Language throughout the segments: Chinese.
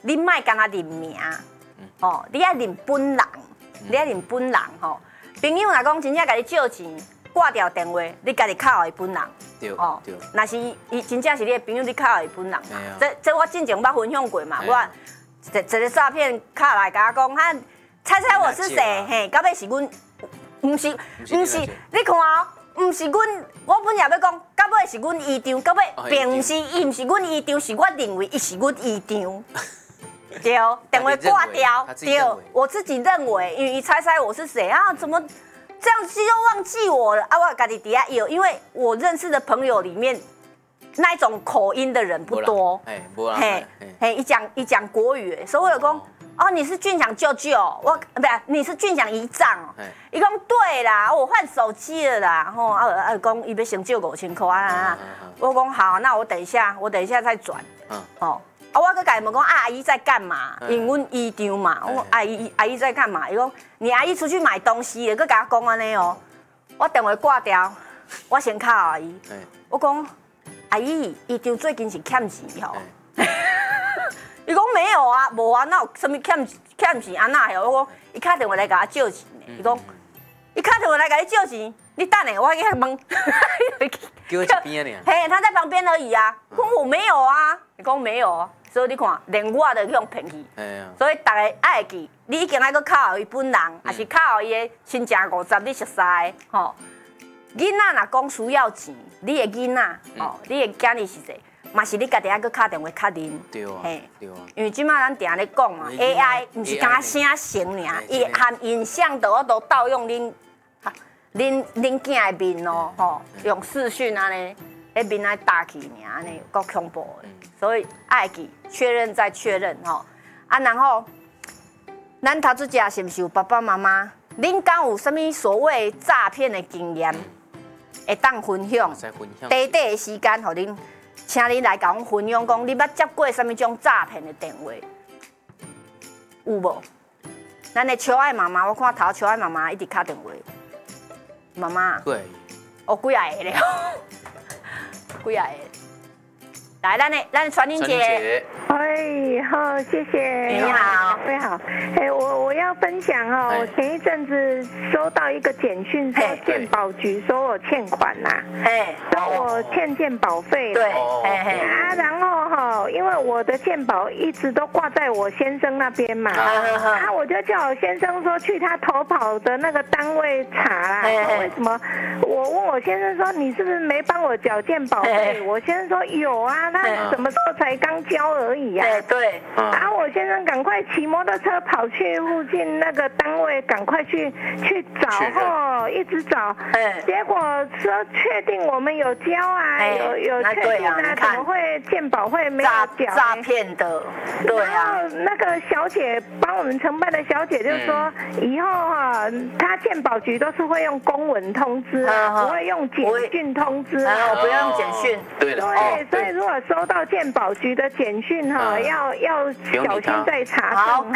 你莫干那认名，哦，你要认本人，你要认本人吼。朋友若讲真正甲你借钱，挂掉电话，你家己敲互伊本人。 对哦， 对。 若是伊真正是你的朋友，你敲互伊本人。这我之前捌分享过嘛，我一个诈骗敲来甲我讲，哈，猜我是谁？嘿，到尾是阮，毋是，你看哦。毋是阮，我本来要讲，到尾是阮姨丈，到尾并毋是伊，毋是阮姨丈，是我认为伊是阮姨丈。对，电话挂掉。对，我自己认为，因为伊猜我是谁啊？怎么这样子就忘记我了啊？我家己底下有，因为我认识的朋友里面，那一种口音的人不多。嘿，一讲国语，所以我有讲。哦，你是俊祥舅舅，我不是，你是俊祥姨丈哦。伊讲对啦，我换手机了啦，吼讲伊要先借5000块啊。我讲好，那我等一下再转。哦，我搁甲伊问讲阿姨在干嘛？因为阮姨丈嘛，我阿姨在干嘛？伊讲你阿姨出去买东西了，搁甲我讲安尼哦。我电话挂掉，我先敲阿姨。我讲阿姨，姨丈最近是欠钱吼。伊讲没有啊，无啊，哪有什么欠钱安那的？我讲，伊打电话来甲我借钱的。伊讲，伊打电话来甲你借钱，你等下，我去问。 叫一边呢？ 嘿，他在旁边而已啊。讲我没有啊，伊讲没有啊，所以你看，连我都去用骗去。所以大家爱记，你已经爱去敲伊本人，还是敲伊的亲情50，你熟悉的吼。囡仔若讲需要钱，你的囡仔哦，你的囝儿是谁？嘛是你家己爱去敲电话确认， 对啊，对啊。 因为即马咱定咧讲嘛 ，AI 毋是敢声声尔，伊含影像都盗用恁囝的面咯，吼，用视讯安尼，迄面来打去尔，安尼够恐怖的。所以爱记确认再确认吼，啊，然后咱头拄食是毋是有爸爸妈妈？恁敢有啥物所谓诈骗的经验，会当分享？短的时间，互恁。请你来甲阮分享，讲你捌接过什么种诈骗的电话？有无？咱的秋爱妈妈，我看头秋爱妈妈一直敲电话。妈妈。对。哦，几啊个了？几啊个？来，咱的传玲姐。 哎，好，谢谢。 你好， 你好。我要分享哦，我前一阵子收到一个简讯，说健保局说我欠款啦，说我欠健保费。 对， 然后哈，因为我的健保一直都挂在我先生那边嘛，我就叫我先生说去他投保的那个单位查啦，为什么？我问我先生说你是不是没帮我缴健保费？我先生说有啊，他什么时候才刚交而已啊。 对。 我先生赶快骑摩托车跑去附近那个单位，赶快去找一直找，结果说确定我们有交啊，有确定啊，怎么会健保会没有缴？ 诈骗的，对啊。 然后那个小姐帮我们承办的小姐就说，以后哈，他健保局都是会用公文通知啊，不会用简讯通知啊， 不用简讯。 对，所以如果收到健保局的简讯哈，要小心再查证。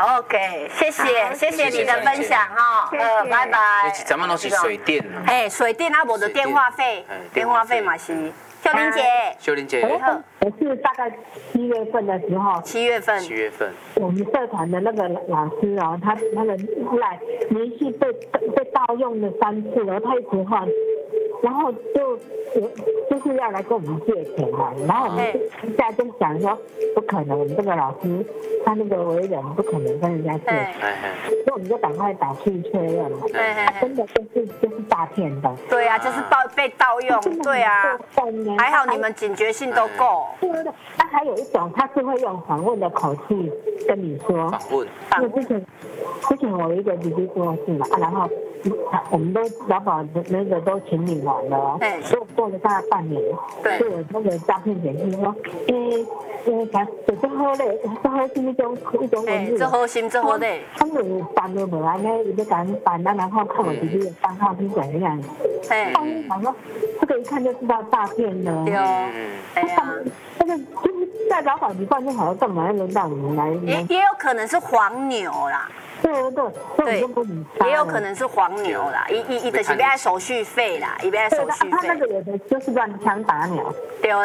OK， 谢谢你的分享哈，拜拜。 咱们都是水电。 水电啊，我的电话费嘛是。秀玲姐，你好。 我是大概7月份的时候。 7月份。 我们社团的那个老师哦，他那个后来连续被盗用了3次，然后他一直换，然后就是要来跟我们借钱嘛，然后我们现在就想说，不可能，我们这个老师他那个为人不可能跟人家借钱，所以我们就赶快打去确认嘛，真的就是诈骗的。 对啊，就是被盗用，对啊，还好你们警觉性都够。 对，那还有一种，他是会用访问的口气跟你说，因为之前我有一个弟弟过世嘛，然后我们都劳保的那个都请你完了，就过了大概半年，就有那个诈骗简讯说，这好嘞，这好心一种文字， 这好心，这好嘞， 他们办都无安尼，伊就赶紧办，然后看我弟弟的账号是怎样，想说这个一看就知道诈骗了， 对哦， 这个就是在劳保局办就好了，干嘛要轮到你们来？ 也有可能是黄牛啦。 对， 也有可能是黄牛啦，伊就是要手续费啦，伊要手续费。 他那个有的就是乱枪打鸟。 对啦。